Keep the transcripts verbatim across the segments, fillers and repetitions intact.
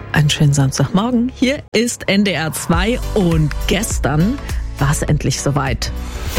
Einen schönen Samstagmorgen. Hier ist N D R zwei und gestern war es endlich soweit.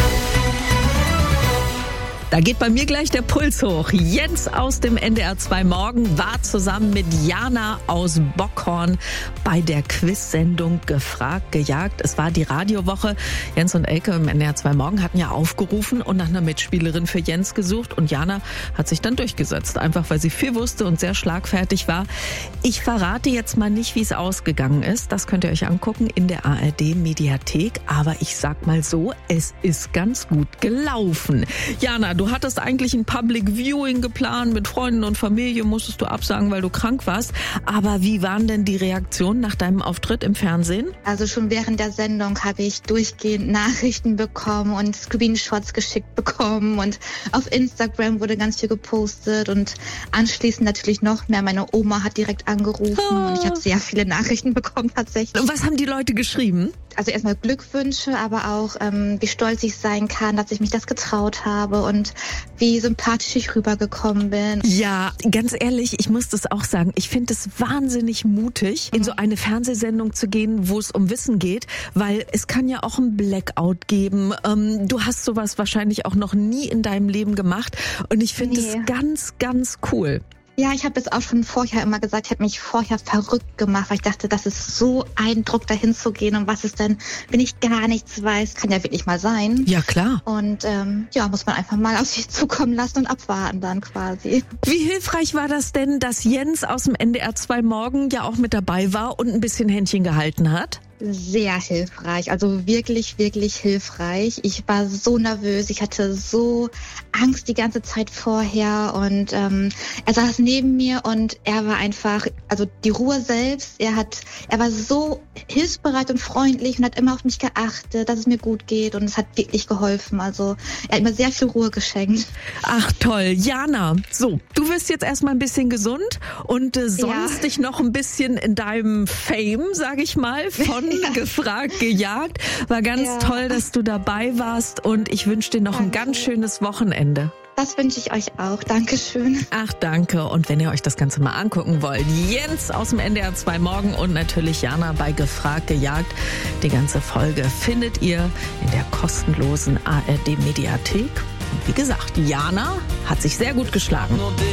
Da geht bei mir gleich der Puls hoch. Jens aus dem N D R zwei Morgen war zusammen mit Jana aus Bockhorn bei der Quiz-Sendung Gefragt, gejagt. Es war die Radiowoche. Jens und Elke im N D R zwei Morgen hatten ja aufgerufen und nach einer Mitspielerin für Jens gesucht. Und Jana hat sich dann durchgesetzt, einfach weil sie viel wusste und sehr schlagfertig war. Ich verrate jetzt mal nicht, wie es ausgegangen ist. Das könnt ihr euch angucken in der A R D-Mediathek. Aber ich sag mal so, es ist ganz gut gelaufen. Jana, du hattest eigentlich ein Public Viewing geplant, mit Freunden und Familie musstest du absagen, weil du krank warst. Aber wie waren denn die Reaktionen nach deinem Auftritt im Fernsehen? Also schon während der Sendung habe ich durchgehend Nachrichten bekommen und Screenshots geschickt bekommen und auf Instagram wurde ganz viel gepostet und anschließend natürlich noch mehr. Meine Oma hat direkt angerufen oh. und ich habe sehr viele Nachrichten bekommen tatsächlich. Und was haben die Leute geschrieben? Also erstmal Glückwünsche, aber auch ähm, wie stolz ich sein kann, dass ich mich das getraut habe und wie sympathisch ich rübergekommen bin. Ja, ganz ehrlich, ich muss das auch sagen. Ich finde es wahnsinnig mutig, in so eine Fernsehsendung zu gehen, wo es um Wissen geht, weil es kann ja auch ein Blackout geben. Ähm, du hast sowas wahrscheinlich auch noch nie in deinem Leben gemacht und ich finde es nee. ganz, ganz cool. Ja, ich habe es auch schon vorher immer gesagt, ich habe mich vorher verrückt gemacht, weil ich dachte, das ist so ein Druck, dahin zu gehen. Und was ist denn, wenn ich gar nichts weiß, kann ja wirklich mal sein. Ja, klar. Und ähm, ja, muss man einfach mal auf sich zukommen lassen und abwarten dann quasi. Wie hilfreich war das denn, dass Jens aus dem N D R zwei Morgen ja auch mit dabei war und ein bisschen Händchen gehalten hat? Sehr hilfreich, also wirklich, wirklich hilfreich. Ich war so nervös, ich hatte so Angst die ganze Zeit vorher und ähm, er saß neben mir und er war einfach, also die Ruhe selbst, er hat, er war so hilfsbereit und freundlich und hat immer auf mich geachtet, dass es mir gut geht und es hat wirklich geholfen. Also er hat mir sehr viel Ruhe geschenkt. Ach toll, Jana, so, du wirst jetzt erstmal ein bisschen gesund und äh, sonst ja. dich noch ein bisschen in deinem Fame, sag ich mal, von Ja. Gefragt, gejagt. War ganz ja. toll, dass du dabei warst und ich wünsche dir noch danke. ein ganz schönes Wochenende. Das wünsche ich euch auch. Dankeschön. Ach, danke. Und wenn ihr euch das Ganze mal angucken wollt, Jens aus dem N D R zwei Morgen und natürlich Jana bei Gefragt, gejagt. Die ganze Folge findet ihr in der kostenlosen A R D-Mediathek. Und wie gesagt, Jana hat sich sehr gut geschlagen.